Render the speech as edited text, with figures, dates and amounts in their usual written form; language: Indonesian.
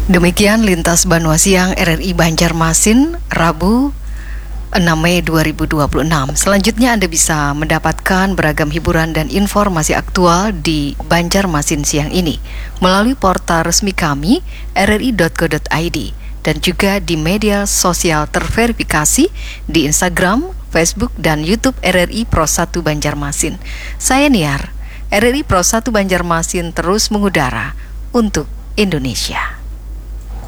Demikian Lintas Banua Siang RRI Banjarmasin, Rabu 6 Mei 2026. Selanjutnya Anda bisa mendapatkan beragam hiburan dan informasi aktual di Banjarmasin siang ini melalui portal resmi kami rri.co.id dan juga di media sosial terverifikasi di Instagram, Facebook, dan YouTube RRI Pro 1 Banjarmasin. Saya Niar, RRI Pro 1 Banjarmasin terus mengudara untuk Indonesia.